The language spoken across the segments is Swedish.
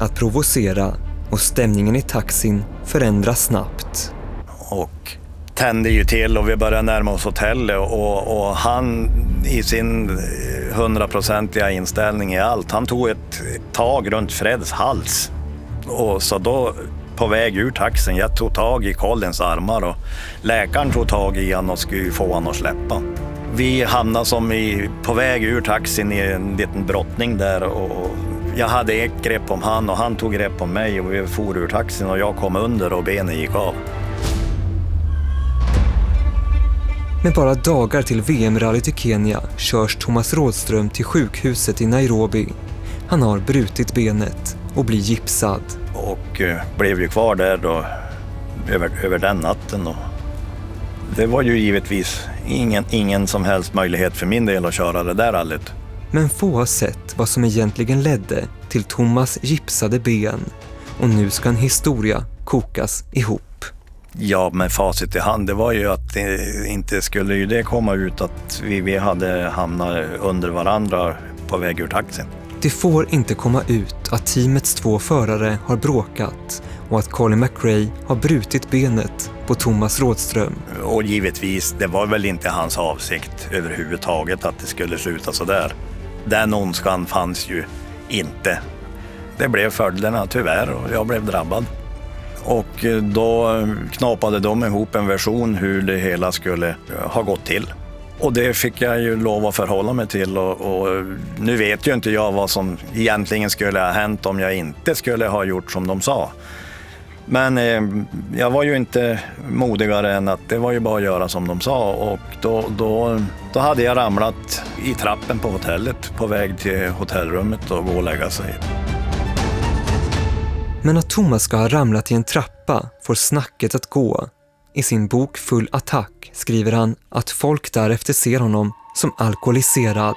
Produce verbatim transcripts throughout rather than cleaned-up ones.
att provocera och stämningen i taxin förändras snabbt. Och tände ju till och vi började närma oss hotellet och, och han i sin hundraprocentiga inställning i allt, han tog ett tag runt Freds hals. Och så då på väg ur taxin, jag tog tag i Collins armar och läkaren tog tag i han och skulle få han att släppa. Vi hamnade som i, på väg ur taxin i en liten brottning där och jag hade ett grepp om han och han tog grepp om mig och vi for ur taxin och jag kom under och benen gick av. Med bara dagar till V M-rallyt i Kenya körs Thomas Rådström till sjukhuset i Nairobi. Han har brutit benet och blir gipsad. Och eh, blev ju kvar där då över, över den natten. Och det var ju givetvis ingen, ingen som helst möjlighet för min del att köra det där rallyt. Men få har sett vad som egentligen ledde till Thomas gipsade ben. Och nu ska en historia kokas ihop. Ja, med facit i hand, det var ju att det, inte skulle ju det komma ut att vi, vi hade hamnat under varandra på väg ur taxin. Det får inte komma ut att teamets två förare har bråkat och att Colin McRae har brutit benet på Thomas Rådström. Och givetvis, det var väl inte hans avsikt överhuvudtaget att det skulle sluta så där. Den ondskan fanns ju inte. Det blev följderna tyvärr och jag blev drabbad. Och då knapade de ihop en version hur det hela skulle ha gått till. Och det fick jag ju lov att förhålla mig till och, och nu vet ju inte jag vad som egentligen skulle ha hänt om jag inte skulle ha gjort som de sa. Men eh, jag var ju inte modigare än att det var ju bara att göra som de sa och då, då, då hade jag ramlat i trappen på hotellet på väg till hotellrummet och gå och lägga sig. Men att Thomas ska ha ramlat i en trappa får snacket att gå. I sin bok Full attack skriver han att folk därefter ser honom som alkoholiserad.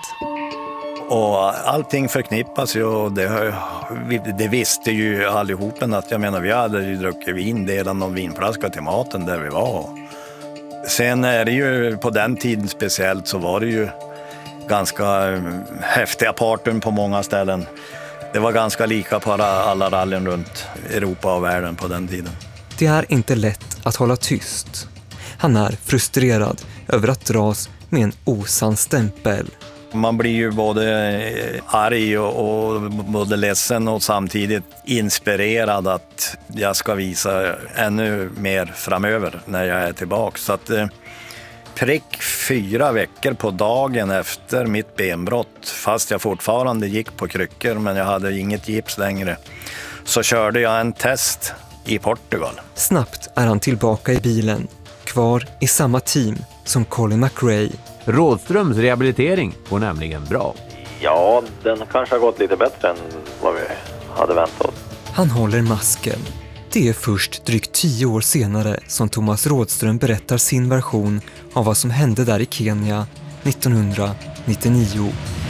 Och allting förknippas ju och det, det visste ju allihopen att jag menar vi hade ju druckit vin, delat någon vinflaska till maten där vi var. Sen är det ju på den tiden speciellt så var det ju ganska häftiga partyn på många ställen. Det var ganska lika på alla rallyn runt Europa och världen på den tiden. Det är inte lätt att hålla tyst. Han är frustrerad över att dras med en osann stämpel. Man blir ju både arg och, och både ledsen och samtidigt inspirerad att jag ska visa ännu mer framöver när jag är tillbaka. Så att eh, prick fyra veckor på dagen efter mitt benbrott, fast jag fortfarande gick på kryckor men jag hade inget gips längre, så körde jag en test i Portugal. Snabbt är han tillbaka i bilen, kvar i samma team som Colin McRae. Rådströms rehabilitering går nämligen bra. Ja, den kanske har gått lite bättre än vad vi hade väntat oss. Han håller masken. Det är först drygt tio år senare som Thomas Rådström berättar sin version av vad som hände där i Kenya nittonhundranittionio.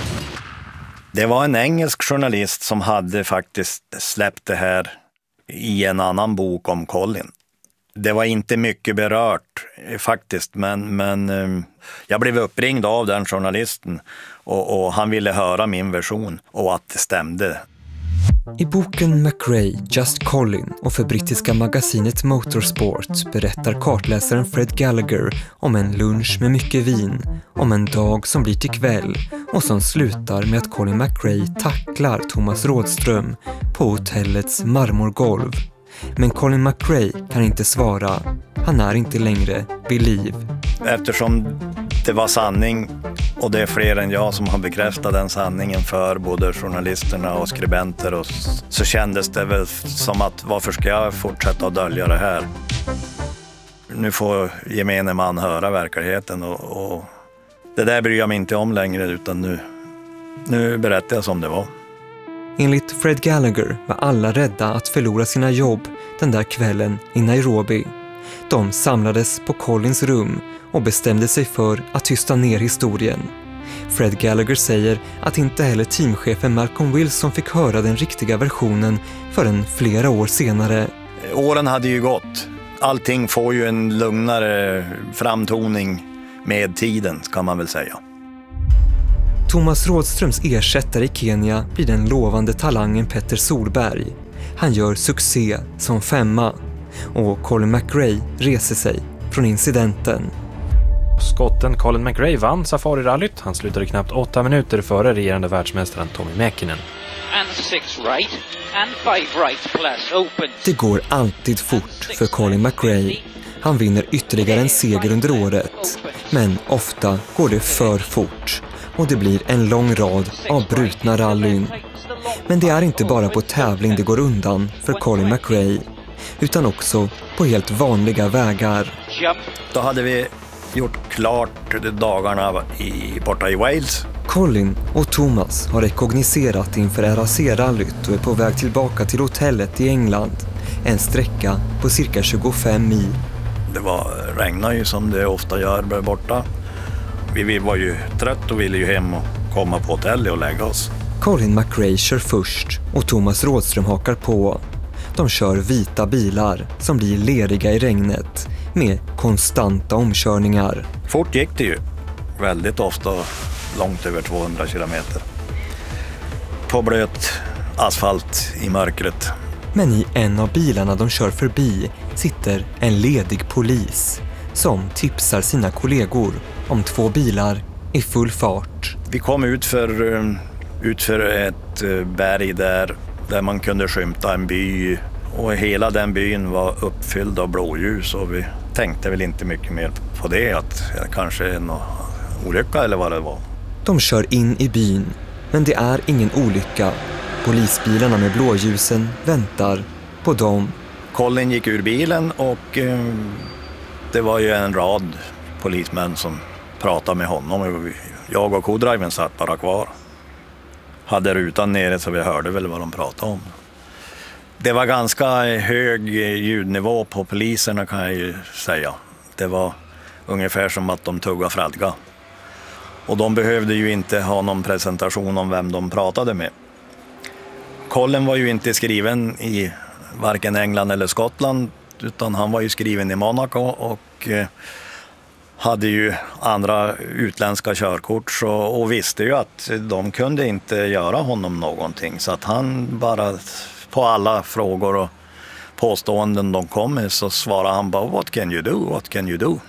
Det var en engelsk journalist som hade faktiskt släppt det här i en annan bok om Colin. Det var inte mycket berört faktiskt, men, men jag blev uppringd av den journalisten och, och han ville höra min version och att det stämde. I boken McRae, Just Colin och för brittiska magasinet Motorsport berättar kartläsaren Fred Gallagher om en lunch med mycket vin, om en dag som blir till kväll och som slutar med att Colin McRae tacklar Thomas Rådström på hotellets marmorgolv. Men Colin McRae kan inte svara. Han är inte längre vid liv. Eftersom det var sanning och det är fler än jag som har bekräftat den sanningen för både journalisterna och skribenter, och så kändes det väl som att varför ska jag fortsätta att dölja det här? Nu får gemene man höra verkligheten och, och det där bryr jag mig inte om längre, utan nu, nu berättar jag som det var. Enligt Fred Gallagher var alla rädda att förlora sina jobb den där kvällen i Nairobi. De samlades på Collins rum och bestämde sig för att tysta ner historien. Fred Gallagher säger att inte heller teamchefen Malcolm Wilson fick höra den riktiga versionen förrän flera år senare. Åren hade ju gått. Allting får ju en lugnare framtoning med tiden, kan man väl säga. Thomas Rådströms ersättare i Kenya blir den lovande talangen Petter Solberg. Han gör succé som femma och Colin McRae reser sig från incidenten. Skotten Colin McRae vann Safari-rallyt. Han slutade knappt åtta minuter före regerande världsmästaren Tommy Mäkinen. Right. Right det går alltid fort för Colin McRae. Han vinner ytterligare en seger under året. Men ofta går det för fort och det blir en lång rad av brutna rallyn. Men det är inte bara på tävling det går undan för Colin McRae, utan också på helt vanliga vägar. Då hade vi gjort klart dagarna i, borta i Wales. Colin och Thomas har rekogniserat inför R A C-rallyt och är på väg tillbaka till hotellet i England. En sträcka på cirka tjugofem mil. Det var, regnade ju som det ofta gör där borta. Vi, vi var ju trött och ville ju hem och komma på hotellet och lägga oss. Colin McRae kör först och Thomas Rådström hakar på. De kör vita bilar som blir leriga i regnet med konstanta omkörningar. Fort gick det ju. Väldigt ofta långt över tvåhundra kilometer. På blöt asfalt i mörkret. Men i en av bilarna de kör förbi sitter en ledig polis som tipsar sina kollegor om två bilar i full fart. Vi kom ut för, ut för ett berg där, där man kunde skymta en by och hela den byn var uppfylld av blåljus och vi tänkte väl inte mycket mer på det, att kanske en olycka eller vad det var. De kör in i byn, men det är ingen olycka. Polisbilarna med blåljusen väntar på dem. Colin gick ur bilen och eh, det var ju en rad polismän som pratade med honom. Jag och co-driven satt bara kvar. Hade rutan nere så vi hörde väl vad de pratade om. Det var ganska hög ljudnivå på poliserna, kan jag ju säga. Det var ungefär som att de tuggade fradga. Och de behövde ju inte ha någon presentation om vem de pratade med. Colin var ju inte skriven i varken England eller Skottland, utan han var ju skriven i Monaco och eh, hade ju andra utländska körkort så, och visste ju att de kunde inte göra honom någonting. Så att han bara på alla frågor och påståenden de kom med så svarade han bara "What can you do? What can you do?"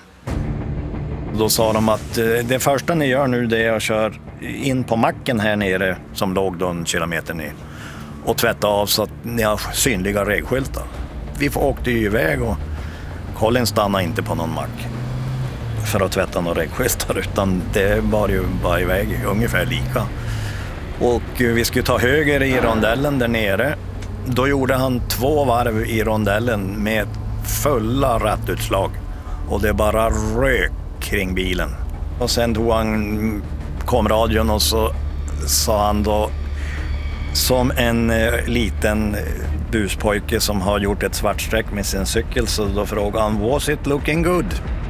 Då sa de att det första ni gör nu det är att köra in på macken här nere som låg då en kilometer ner och tvätta av så att ni har synliga regskyltar. Vi åkte ju iväg och Colin stannade inte på någon mack för att tvätta några regskyltar utan det var ju bara iväg ungefär lika. Och vi skulle ta höger i rondellen där nere. Då gjorde han två varv i rondellen med fulla rattutslag och det bara rök kring bilen. Och sen tog han kom radion och så sa han då som en eh, liten buspojke som har gjort ett svart streck med sin cykel, så då frågade han "Was it looking good?"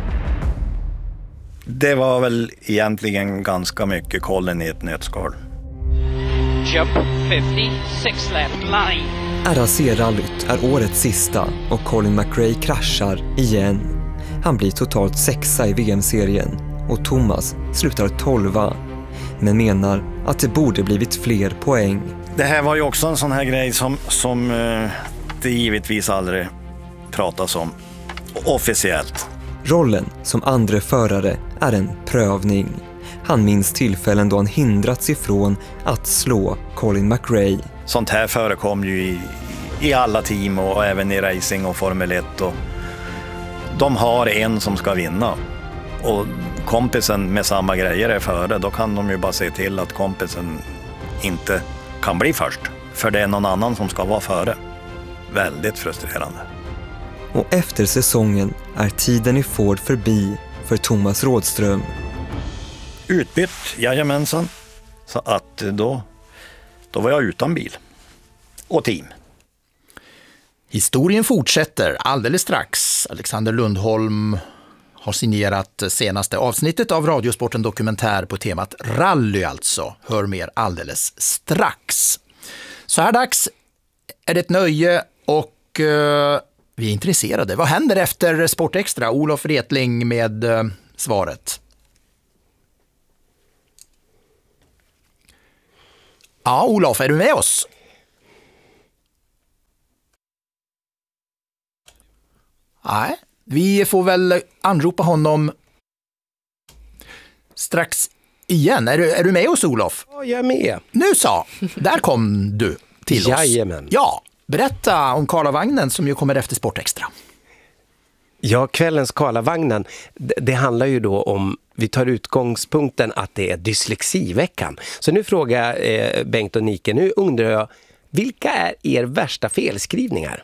Det var väl egentligen ganska mycket Colin i ett nötskal. Jump femtiosex left line. R A C-rallyt är årets sista och Colin McRae kraschar igen. Han blir totalt sexa i V M-serien och Thomas slutar tolva, men menar att det borde blivit fler poäng. Det här var ju också en sån här grej som, som eh, det givetvis aldrig pratas om officiellt. Rollen som andre förare är en prövning. Han minns tillfällen då han hindrats ifrån att slå Colin McRae. Sånt här förekom ju i, i alla team och även i racing och Formel ett. Och de har en som ska vinna. Och kompisen med samma grejer är före. Då kan de ju bara se till att kompisen inte kan bli först. För det är någon annan som ska vara före. Väldigt frustrerande. Och efter säsongen är tiden i Ford förbi för Thomas Rådström. Utbytt, jajamensan. Så att då, då var jag utan bil. Och team. Historien fortsätter alldeles strax. Alexander Lundholm har signerat senaste avsnittet av Radiosporten Dokumentär på temat rally alltså. Hör mer alldeles strax. Så här dags är det ett nöje och eh, vi är intresserade. Vad händer efter Sportextra? Olof Retling med eh, svaret. Ja, Olof, är du med oss? Nej, vi får väl anropa honom strax igen. Är du, är du med oss, Olof? Ja, jag är med. Nu så, där kom du till oss. Jajamän. Ja, berätta om Karlavagnen som ju kommer efter Sportextra. Ja, kvällens Karlavagnen, det, det handlar ju då om, vi tar utgångspunkten att det är dyslexiveckan. Så nu frågar eh, Bengt och Nike, nu undrar jag, vilka är er värsta felskrivningar?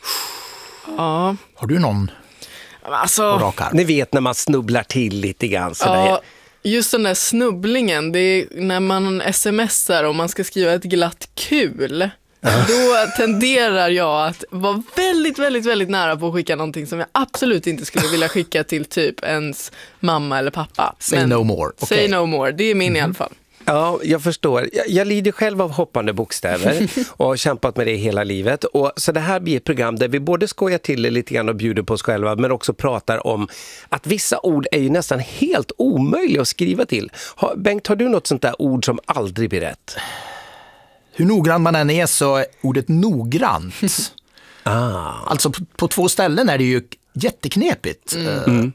Ja. Har du någon alltså, på rak arm? Ni vet när man snubblar till lite grann sådär. Ja, just den där snubblingen, det är när man smsar och man ska skriva ett glatt kul. Då tenderar jag att vara väldigt, väldigt, väldigt nära på att skicka någonting som jag absolut inte skulle vilja skicka till typ ens mamma eller pappa. Say Men no more. Okay. Say no more, det är min mm. i alla fall. Ja, jag förstår. Jag, jag lider själv av hoppande bokstäver och har kämpat med det hela livet. Och så det här blir ett program där vi både skojar till det lite grann och bjuder på oss själva, men också pratar om att vissa ord är ju nästan helt omöjliga att skriva till. Har, Bengt, har du något sånt där ord som aldrig blir rätt? Hur noggrann man än är så är ordet noggrant. ah. Alltså på, på två ställen är det ju jätteknepigt. Mm. Uh,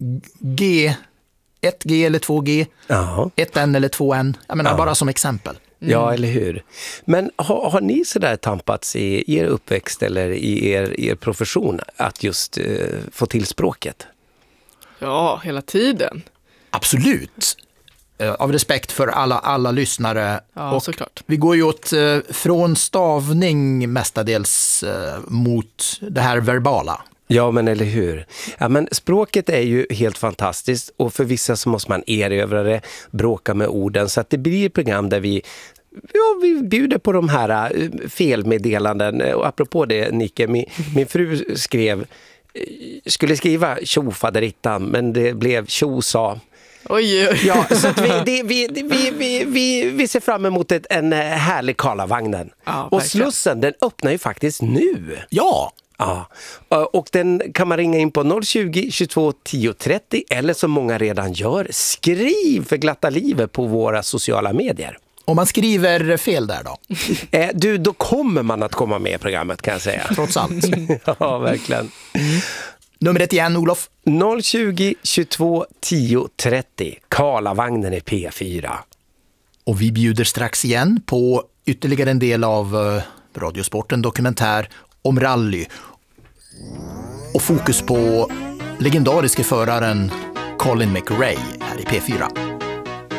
G, ett G eller två G, Aha. ett N eller två N. Jag menar, ja. bara som exempel. Mm. Ja, eller hur? Men har, har ni sådär tampats i er uppväxt eller i er, er profession att just uh, få till språket? Ja, hela tiden. Absolut. Av respekt för alla, alla lyssnare. Ja, och såklart. Vi går ju åt eh, från stavning mestadels eh, mot det här verbala. Ja, men eller hur? Ja, men språket är ju helt fantastiskt och för vissa så måste man erövra det, bråka med orden. Så att det blir ett program där vi, ja, vi bjuder på de här uh, felmeddelanden. Och apropå det, Nicke, min, min fru skrev, skulle skriva tjofaderittan, men det blev tjosa. Oj, oj. Ja, så att vi, det, vi, vi, vi, vi, vi ser fram emot ett, en härlig Karlavagnen. Ja, och Slussen, den öppnar ju faktiskt nu. Ja. Ja, och den kan man ringa in på noll tjugo, tjugotvå, tio, trettio eller som många redan gör, skriv för glatta livet på våra sociala medier. Om man skriver fel där då? eh, du, då kommer man att komma med i programmet, kan jag säga. Trots allt. Ja, verkligen. Numret igen, Olof. noll tjugo, tjugotvå, tio, trettio. Karlavagnen i P fyra. Och vi bjuder strax igen på ytterligare en del av uh, Radiosporten dokumentär om rally. Och fokus på legendariske föraren Colin McRae här i P fyra.